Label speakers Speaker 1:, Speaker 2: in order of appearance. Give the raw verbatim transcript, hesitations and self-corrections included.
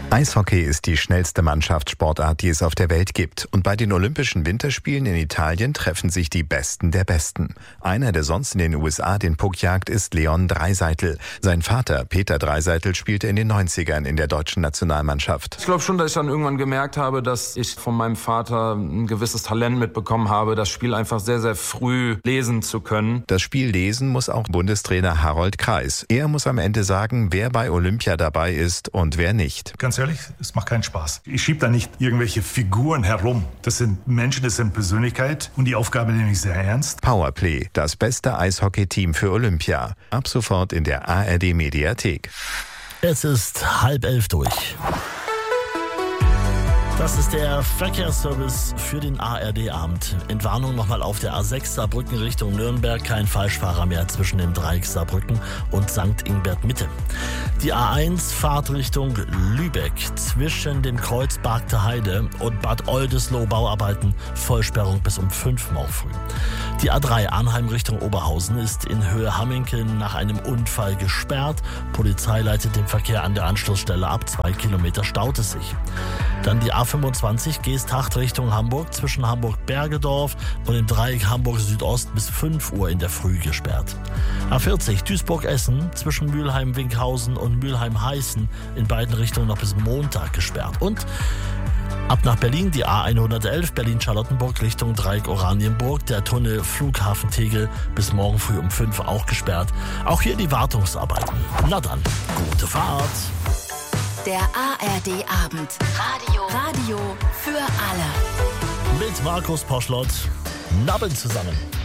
Speaker 1: Eishockey ist die schnellste Mannschaftssportart, die es auf der Welt gibt. Und bei den Olympischen Winterspielen in Italien treffen sich die Besten der Besten. Einer, der sonst in den U S A den Puck jagt, ist Leon Draisaitl. Sein Vater, Peter Draisaitl, spielte in den neunzigern in der deutschen Nationalmannschaft.
Speaker 2: Ich glaube schon, dass ich dann irgendwann gemerkt habe, dass ich von meinem Vater ein gewisses Talent mitbekommen habe, das Spiel einfach sehr, sehr früh lesen zu können.
Speaker 1: Das Spiel lesen muss auch Bundestrainer Harold Kreis. Er muss am Ende sagen, wer bei Olympia dabei ist und wer nicht.
Speaker 3: Ganz ehrlich, es macht keinen Spaß. Ich schiebe da nicht irgendwelche Figuren herum. Das sind Menschen, das sind Persönlichkeit und die Aufgabe nehme ich sehr ernst.
Speaker 1: Powerplay, das beste Eishockey-Team für Olympia. Ab sofort in der A R D-Mediathek.
Speaker 4: Es ist halb elf durch. Das ist der Verkehrsservice für den A R D-Abend. Entwarnung nochmal auf der A sechs Saarbrücken Richtung Nürnberg. Kein Falschfahrer mehr zwischen dem Dreieck Saarbrücken und Sankt Ingbert Mitte. Die A eins Fahrtrichtung Lübeck zwischen dem Kreuz Bargte Heide und Bad Oldesloe Bauarbeiten. Vollsperrung bis um fünf morgen früh. Die A drei Arnheim Richtung Oberhausen ist in Höhe Hamminkeln nach einem Unfall gesperrt. Polizei leitet den Verkehr an der Anschlussstelle ab. Zwei Kilometer staut es sich. Dann die A fünfundzwanzig Geesthacht Richtung Hamburg zwischen Hamburg-Bergedorf und dem Dreieck Hamburg-Südost bis fünf Uhr in der Früh gesperrt. A vierzig Duisburg-Essen zwischen Mülheim-Winkhausen und Mülheim-Heißen in beiden Richtungen noch bis Montag gesperrt. Und ab nach Berlin die A hundertelf Berlin-Charlottenburg Richtung Dreieck Oranienburg. Der Tunnel Flughafen Tegel bis morgen früh um fünf auch gesperrt. Auch hier die Wartungsarbeiten. Na dann, gute Fahrt!
Speaker 5: Der A R D-Abend. Radio. Radio für alle.
Speaker 4: Mit Markus Poschlott. Nabben zusammen.